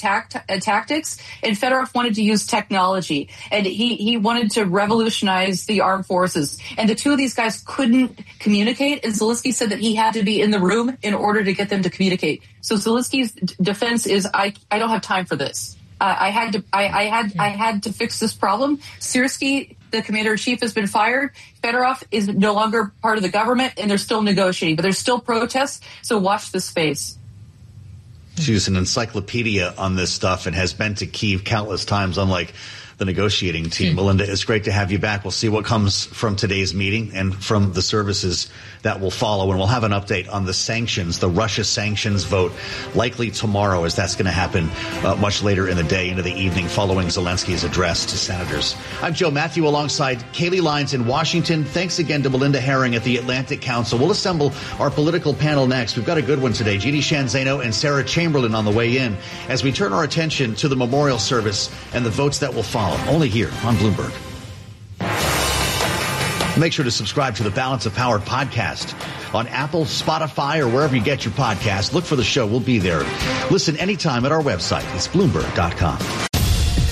tactics, and Fedorov wanted to use technology, and he wanted to revolutionize the armed forces. And the two of these guys couldn't communicate, and Zelensky said that he had to be in the room in order to get them to communicate. So Zelensky's defense is, I don't have time for this. I had to fix this problem. Syrskyi, the commander-in-chief, has been fired. Fedorov is no longer part of the government, and they're still negotiating. But there's still protests, so watch this space. She's an encyclopedia on this stuff and has been to Kyiv countless times, unlike the negotiating team. Melinda, it's great to have you back. We'll see what comes from today's meeting and from the services that will follow. And we'll have an update on the sanctions, the Russia sanctions vote, likely tomorrow, as that's going to happen much later in the day, into the evening, following Zelensky's address to senators. I'm Joe Matthew alongside Kayleigh Lyons in Washington. Thanks again to Melinda Herring at the Atlantic Council. We'll assemble our political panel next. We've got a good one today. Jeannie Sheehan Zaino and Sarah Chamberlain on the way in as we turn our attention to the memorial service and the votes that will follow, only here on Bloomberg. Make sure to subscribe to the Balance of Power podcast on Apple, Spotify, or wherever you get your podcasts. Look for the show. We'll be there. Listen anytime at our website. It's Bloomberg.com.